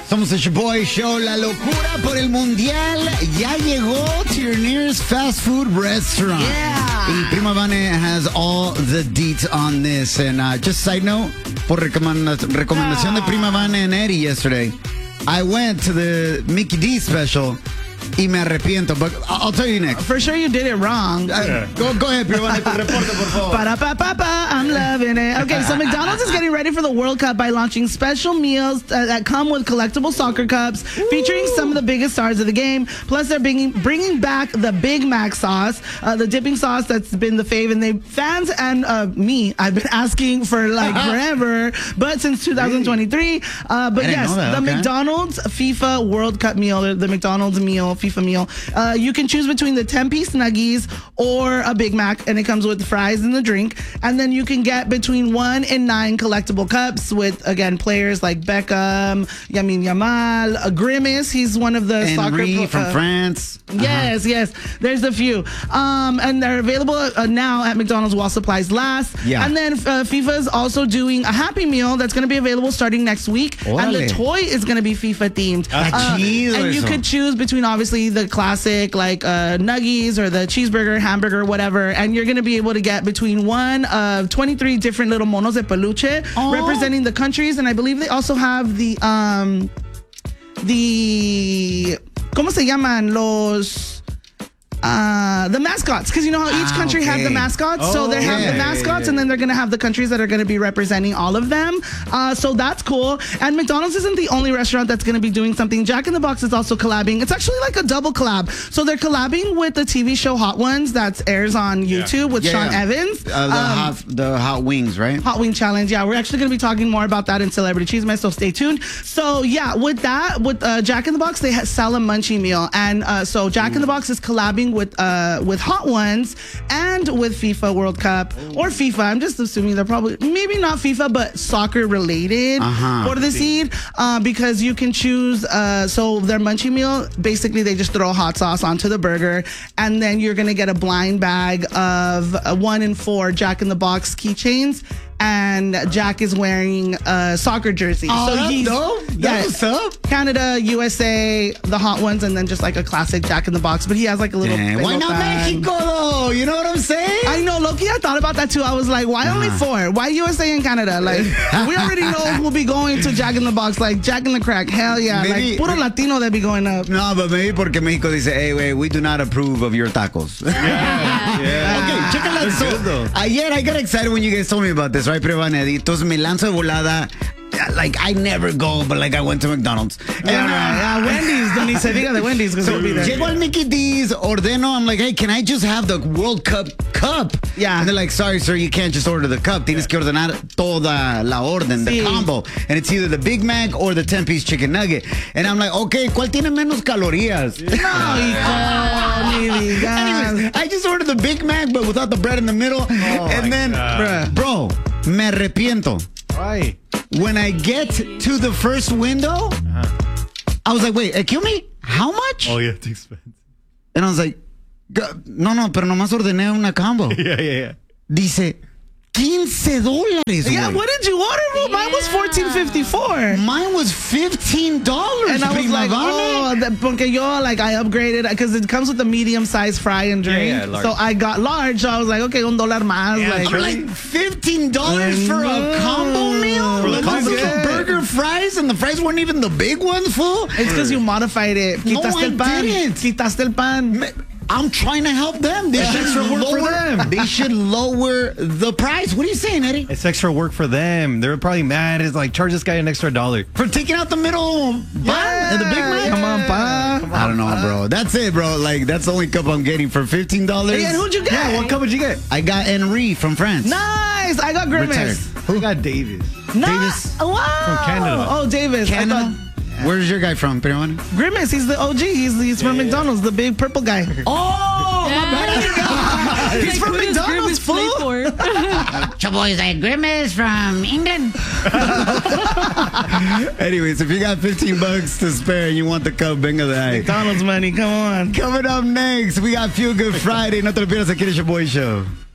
Somos el Boy Show. La locura por el mundial ya llegó to your nearest fast food restaurant. Yeah. Y Prima Vane has all the deets on this. And just side note, por recomendación de Prima Vane and Eddie yesterday, I went to the Mickey D special. Y me arrepiento, but I'll tell you next. For sure you did it wrong. Go ahead, Prima Vane, tu reporte, por favor. I'm loving it. Okay, so McDonald's is getting ready for the World Cup by launching special meals that come with collectible soccer cups featuring some of the biggest stars of the game. Plus, they're bringing back the Big Mac sauce, the dipping sauce that's been the fave. And fans and me, I've been asking for like forever, but since 2023. But yes, the McDonald's FIFA World Cup meal, the McDonald's meal, FIFA meal. You can choose between the 10-piece nuggies or a Big Mac, and it comes with fries and the drink. And then you can get between 1 and 9 collectible cups with, again, players like Beckham, Lamine Yamal, Grimace. He's one of the Henry from France. Yes. There's a few. And they're available now at McDonald's while supplies last. Yeah. And then FIFA is also doing a Happy Meal that's going to be available starting next week. Órale. And the toy is going to be FIFA themed. And you could choose between, obviously, the classic like nuggies or the cheeseburger, hamburger, whatever. And you're going to be able to get between one of 23 different little monos de peluche representing the countries. And I believe they also have the ¿cómo se llaman? The mascots, because you know how each country has the mascots. So they have the mascots, and then they're going to have the countries that are going to be representing all of them. So that's cool. And McDonald's isn't the only restaurant that's going to be doing something. Jack in the Box is also collabing. It's actually like a double collab. So they're collabing with the TV show Hot Ones that airs on YouTube with Sean Evans. The hot wings, right? Hot Wing Challenge. Yeah, we're actually going to be talking more about that in Celebrity Cheeseman, so stay tuned. So yeah, with Jack in the Box, they sell a munchie meal. And so Jack in the Box is collabing with Hot Ones and with FIFA World Cup or FIFA. I'm just assuming they're probably maybe not FIFA, but soccer related for the seed because you can choose. So their munchie meal, basically they just throw hot sauce onto the burger, and then you're gonna get a blind bag of 1 in 4 Jack in the Box keychains. And Jack is wearing a soccer jersey. Oh, so he's dope. That's what's up. Canada, USA, the Hot Ones, and then just like a classic Jack in the Box. But he has like a little. Why not Mexico though? You know what I'm saying? I know, Loki. I thought about that too. I was like, why only 4? Why USA and Canada? Like, we already know who'll be going to Jack in the Box. Like Jack in the Crack. Hell yeah. Maybe, like puro Latino that be going up. No, but maybe porque Mexico dice, hey, wait, we do not approve of your tacos. Okay, check it out. So, ayer I got excited when you guys told me about this, right, Prima Vane? Entonces me lanzo de volada. Like, I never go, but like I went to McDonald's. And, Wendy's. Ni se diga de Wendy's because he'll be there. Llego al Mickey D's, ordeno. I'm like, hey, can I just have the World Cup cup? Yeah. And they're like, sorry, sir, you can't just order the cup. Tienes que ordenar toda la orden, the combo. And it's either the Big Mac or the 10-piece chicken nugget. And I'm like, okay, ¿cuál tiene menos calorías? Anyways, I just ordered the Big Mac, but without the bread in the middle. And then, bro, me arrepiento. Why? When I get to the first window, I was like, wait, excuse me? How much? Oh, yeah, it's expensive. And I was like, no, pero nomás ordené una combo. Yeah. Dice, $15. Yeah, what did you order, bro? Mine was $14.54. Mine was $15. And I was like, porque yo, like, I upgraded because it comes with a medium-sized fry and drink. Yeah, so I got large. So I was like, okay, $1 más. Yeah, like $15 for a combo meal? For the combo, burger, fries, and the fries weren't even the big ones, fool? It's because you modified it. No, Quitaste el pan. didn't. Quitaste el pan. I'm trying to help them. They should extra work for them. They should lower the price. What are you saying, Eddie? It's extra work for them. They're probably mad. It's like, charge this guy an extra $1. For taking out the middle bun? The Big Mac? Come on, pa. I don't know, bro. That's it, bro. Like, that's the only cup I'm getting for $15. Hey, and who'd you get? Yeah, what cup did you get? I got Henry from France. Nice. I got Grimace. Who got Davis? Davis. Wow. From Canada. Oh, Davis. Canada? Where's your guy from, Prima Vane? Grimace. He's the OG. He's from McDonald's, the big purple guy. Oh, my bad. He's from McDonald's, fool. Your boy's like Grimace from England. Anyways, if you got $15 to spare and you want the cup, venga de ahí. McDonald's money, come on. Coming up next, we got Feel Good Friday. No te lo pierdas aquí en el Boy Show.